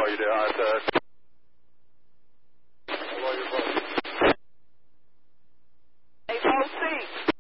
call you there. Hello, your phone. Hey, OC.